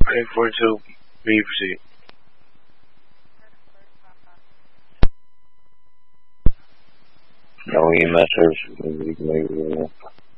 Okay, 42. May proceed. No EMS service. We can make it.